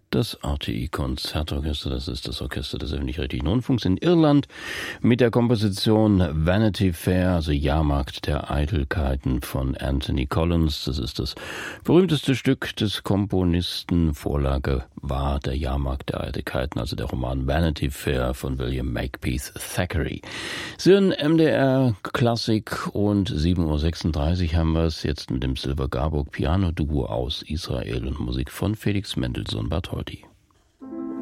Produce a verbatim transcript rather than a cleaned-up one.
Das R T I-Konzertorchester, das ist das Orchester des öffentlich-rechtlichen Rundfunks in Irland, mit der Komposition Vanity Fair, also Jahrmarkt der Eitelkeiten von Anthony Collins. Das ist das berühmteste Stück des Komponisten. Vorlage war der Jahrmarkt der Eitelkeiten, also der Roman Vanity Fair von William Makepeace Thackeray. Sie hören M D R Klassik und sieben Uhr sechsunddreißig haben wir es jetzt mit dem Silver Garburg Piano Duo aus Israel und Musik von Felix Mendelssohn Bartholdy.